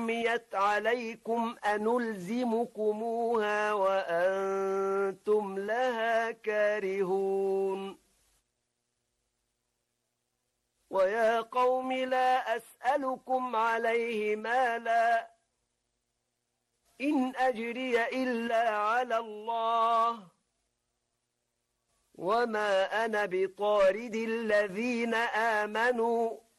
عميت عليكم أنلزمكموها وأنتم لها كارهون ويا قوم لا أسألكم عليه مالا إن أجري إلا على الله وما أنا بطارد الذين آمنوا